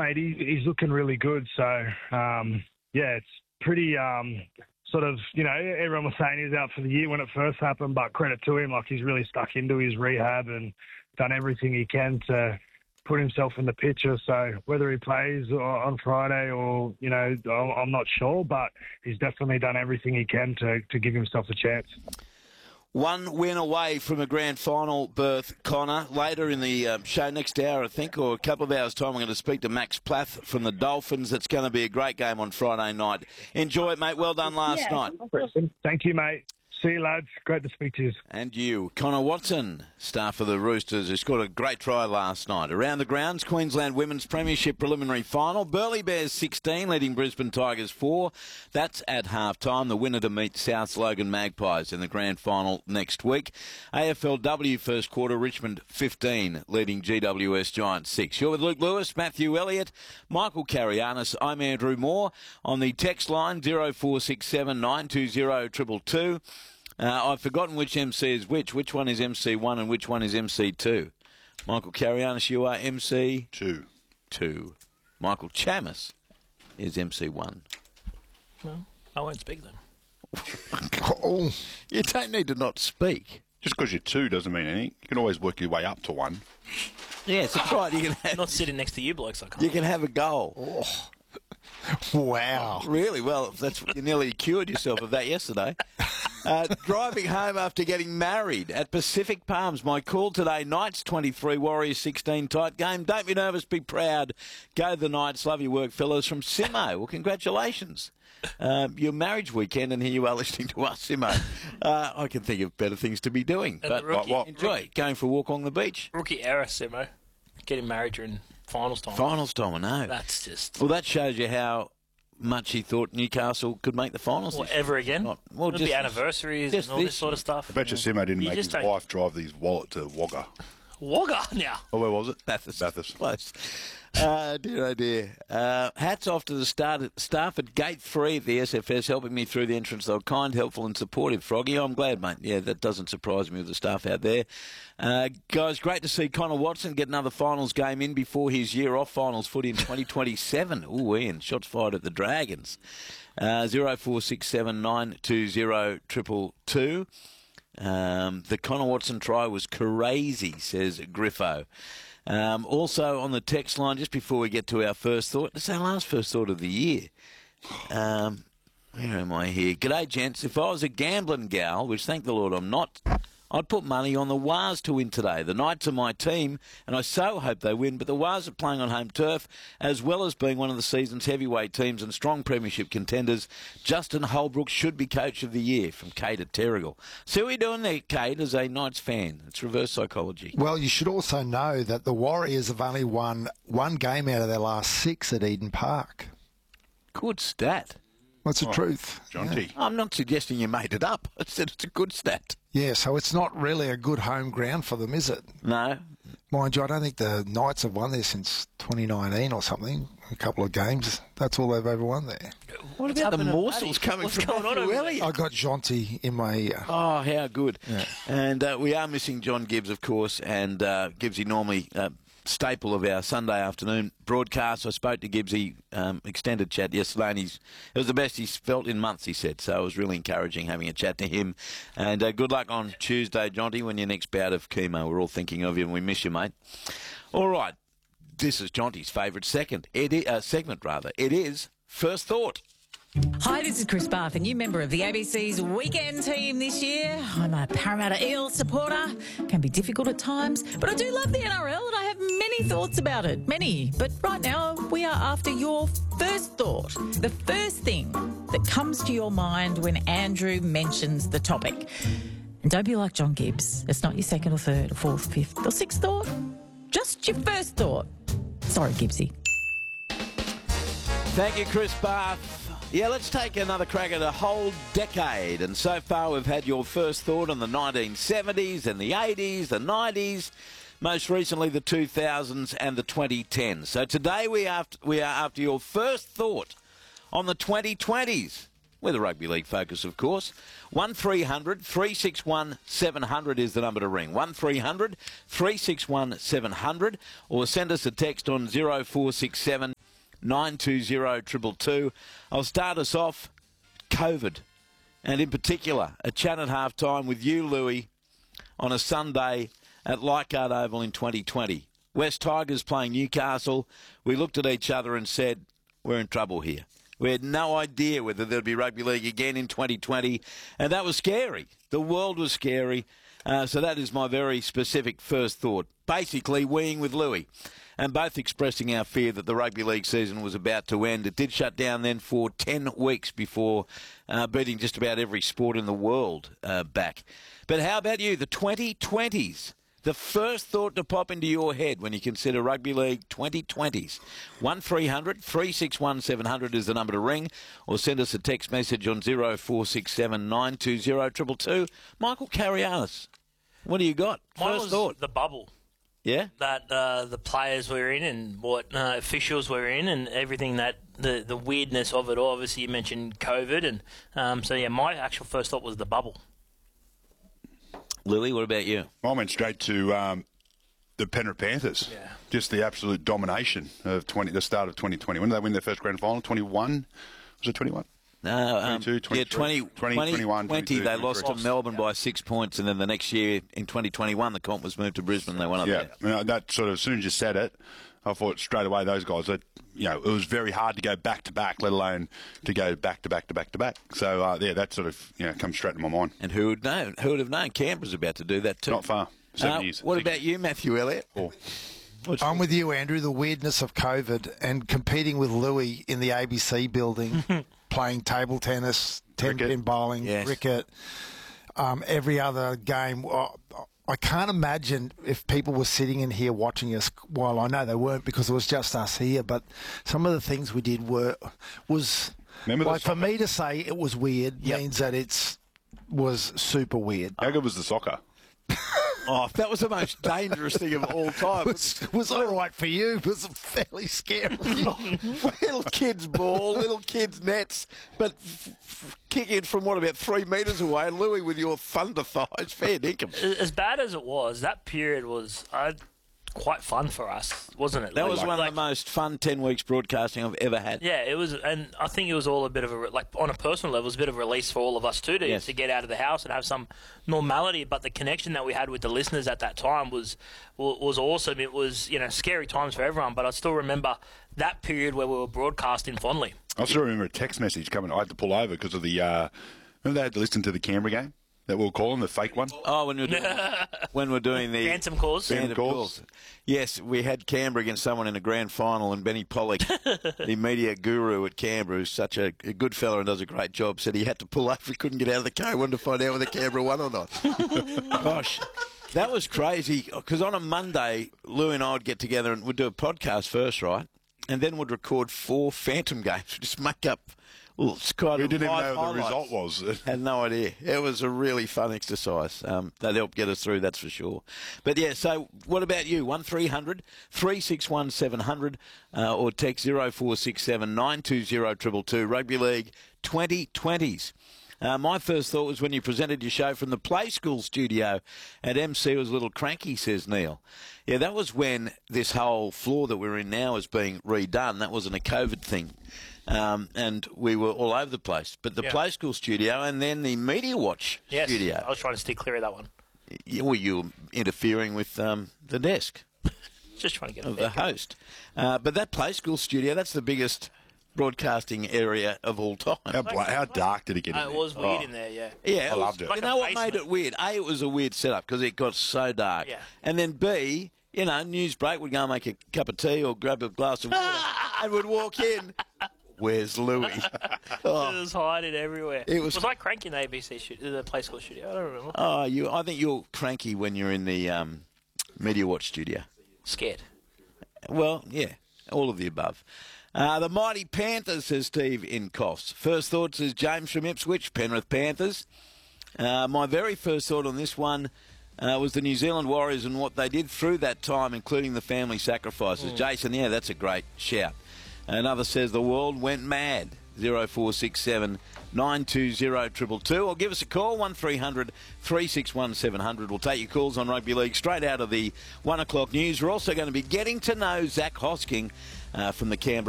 mate. He's looking really good. So, it's pretty sort of, everyone was saying he's out for the year when it first happened, but credit to him, like he's really stuck into his rehab and done everything he can to put himself in the picture. So whether he plays on Friday or, I'm not sure, but he's definitely done everything he can to give himself a chance. One win away from a grand final berth, Connor. Later in the show, next hour, I think, or a couple of hours' time, I'm going to speak to Max Plath from the Dolphins. It's going to be a great game on Friday night. Enjoy it, mate. Well done last night. Thank you, mate. See you, lads. Great to speak to you. And you. Connor Watson, star for the Roosters, who scored a great try last night. Around the grounds, Queensland Women's Premiership Preliminary Final. Burleigh Bears 16, leading Brisbane Tigers 4. That's at half-time. The winner to meet South Logan Magpies in the grand final next week. AFLW first quarter, Richmond 15, leading GWS Giants 6. You're with Luke Lewis, Matthew Elliott, Michael Carianis. I'm Andrew Moore. On the text line, 0467 920 222. I've forgotten which MC is which. Which one is MC1 and which one is MC2? Michael Carianis, you are MC2. Michael Chamis is MC1. Well, I won't speak then. You don't need to not speak. Just because you're 2 doesn't mean anything. You can always work your way up to 1. Yes, that's right. You can not sitting next to you blokes, I can't. You can have a goal. Oh. Wow. Really? Well, you nearly cured yourself of that yesterday. Driving home after getting married at Pacific Palms. My call today, Knights 23, Warriors 16, tight game. Don't be nervous, be proud. Go the Knights. Love your work, fellas. From Simo. Well, congratulations. Your marriage weekend, and here you are listening to us, Simo. I can think of better things to be doing. But enjoy going for a walk along the beach. Rookie error, Simo. Getting married during finals time. Finals time, I know. That's just... Well, that shows you how much he thought Newcastle could make the finals. Well, ever again? Well, just the anniversaries and all this sort of stuff. I bet you Simo didn't make his wife drive his wallet to Wagga. Wagga now? Oh, where was it? Bathurst. Close. Dear, oh dear. Hats off to the staff at Gate 3 at the SFS, helping me through the entrance. They were kind, helpful and supportive, Froggy. I'm glad, mate. Yeah, that doesn't surprise me with the staff out there. Guys, great to see Connor Watson get another finals game in before his year off finals footy in 2027. Ooh, Ian, shots fired at the Dragons. 0467 920 222. The Connor Watson try was crazy, says Griffo. Also on the text line, just before we get to our first thought, it's our last first thought of the year. Where am I here? G'day, gents. If I was a gambling gal, which thank the Lord I'm not, I'd put money on the Wars to win today. The Knights are my team, and I so hope they win, but the Wars are playing on home turf, as well as being one of the season's heavyweight teams and strong premiership contenders. Justin Holbrook should be Coach of the Year, from Kate at Terrigal. See what you're doing there, Kate, as a Knights fan. It's reverse psychology. Well, you should also know that the Warriors have only won one game out of their last 6 at Eden Park. Good stat. What's the truth? Jonty. Yeah. I'm not suggesting you made it up. I said it's a good stat. Yeah, so it's not really a good home ground for them, is it? No. Mind you, I don't think the Knights have won there since 2019 or something. A couple of games. That's all they've ever won there. What about the morsels coming from Matthew Elliott? I got Jonty in my ear. Oh, how good. Yeah. And we are missing John Gibbs, of course, and Gibbsy normally staple of our Sunday afternoon broadcast. I spoke to Gibbsy, extended chat yesterday, and it was the best he's felt in months, he said. So it was really encouraging having a chat to him. And good luck on Tuesday, Jonty, when your next bout of chemo. We're all thinking of you, and we miss you, mate. All right. This is Jonty's favourite segment. It is First Thought. Hi, this is Chris Barth, a new member of the ABC's weekend team this year. I'm a Parramatta Eels supporter. Can be difficult at times, but I do love the NRL and I have many thoughts about it. Many. But right now, we are after your first thought. The first thing that comes to your mind when Andrew mentions the topic. And don't be like John Gibbs. It's not your second or third or fourth, fifth or sixth thought. Just your first thought. Sorry, Gibbsy. Thank you, Chris Barth. Yeah, let's take another crack at a whole decade. And so far we've had your first thought on the 1970s and the 80s, the 90s, most recently the 2000s and the 2010s. So today we are after your first thought on the 2020s. with a rugby league focus, of course. 1300 361 700 is the number to ring. 1300 361 700, or send us a text on 0467 920 222. I'll start us off. COVID, and in particular, a chat at half-time with you, Louis, on a Sunday at Leichhardt Oval in 2020. West Tigers playing Newcastle. We looked at each other and said, we're in trouble here. We had no idea whether there'd be rugby league again in 2020, and that was scary. The world was scary, so that is my very specific first thought. Basically, weeing with Louis, and both expressing our fear that the rugby league season was about to end. It did shut down then for 10 weeks before beating just about every sport in the world back. But how about you, the 2020s? The first thought to pop into your head when you consider Rugby League 2020s. 1300 361 700 is the number to ring, or send us a text message on 0467 920 222. Michael Carrialis, what do you got? First thought. The bubble. Yeah? That the players were in and what officials were in and everything, that the weirdness of it all. Obviously, you mentioned COVID. And so, my actual first thought was the bubble. Lily, what about you? I went straight to the Penrith Panthers. Yeah. Just the absolute domination of the start of 2020. When did they win their first grand final? 21? Was it 21? No, 22, 23, 21, 22, they lost to Melbourne by 6 points, and then the next year, in 2021, the comp was moved to Brisbane. They won up there. Yeah, that sort of, as soon as you said it, I thought straight away those guys, it was very hard to go back-to-back, let alone to go back-to-back-to-back-to-back. So, that sort of, comes straight to my mind. And who would know? Who would have known? Canberra's about to do that too. Not far. 7 years. What about you, Matthew Elliott? I'm with you, Andrew. The weirdness of COVID and competing with Louis in the ABC building, playing table tennis, 10-pin bowling, cricket, every other game. I can't imagine if people were sitting in here watching us. Well, I know they weren't because it was just us here, but some of the things we did was like, for me to say it was weird means that was super weird. How good was the soccer? Oh, that was the most dangerous thing of all time. It was all right for you. It was fairly scary. Little kids' ball, little kids' nets, but kicking from, about 3 metres away, and Louis with your thunder thighs, fair dinkum. As bad as it was, that period was quite fun for us, wasn't it? That was one of the most fun 10 weeks broadcasting I've ever had. Yeah, it was, and I think it was all a bit of on a personal level, it was a bit of a release for all of us too, to get out of the house and have some normality. But the connection that we had with the listeners at that time was awesome. It was, scary times for everyone, but I still remember that period where we were broadcasting fondly. I still remember a text message coming. I had to pull over because of the, remember they had to listen to the Canberra game? That we'll call them, the fake one? Oh, when we're doing the... Phantom calls. Phantom calls. Yes, we had Canberra against someone in a grand final, and Benny Pollock, the media guru at Canberra, who's such a good fella and does a great job, said he had to pull over. He couldn't get out of the car. He wanted to find out whether Canberra won or not. Gosh, that was crazy, because on a Monday, Lou and I would get together and we'd do a podcast first, right? And then we'd record 4 Phantom games. We'd just make up... Well, it's kind we of didn't even know highlights. what the result was. Had no idea. It was a really fun exercise. That helped get us through, that's for sure. But yeah, so what about you? 1300 361 700 or text 0467 920 222. Rugby League 2020s. My first thought was when you presented your show from the Play School studio at MC was a little cranky, says Neil. Yeah, that was when this whole floor that we're in now is being redone. That wasn't a COVID thing. And we were all over the place. But the Play School studio and then the Media Watch studio. I was trying to stay clear of that one. Well, you were interfering with the desk. Just trying to get of the host. But that Play School studio, that's the biggest broadcasting area of all time. How dark did it get in there? It was weird in there, yeah. Yeah, I loved it. Like you know what made it weird? A, it was a weird setup because it got so dark. Yeah. And then B, news break, we'd go and make a cup of tea or grab a glass of water and we'd walk in. Where's Louis? It was hiding everywhere. It was like cranky in the ABC the Play School studio. I don't remember. I think you're cranky when you're in the Media Watch studio. Scared. Well, yeah, all of the above. The mighty Panthers, says Steve in Coffs. First thoughts is James from Ipswich, Penrith Panthers. My very first thought on this one was the New Zealand Warriors and what they did through that time, including the family sacrifices. Jason, that's a great shout. Another says the world went mad. 0467 920 222, or give us a call 1300 361 700. We'll take your calls on rugby league straight out of the 1 o'clock news. We're also going to be getting to know Zach Hosking from the Canberra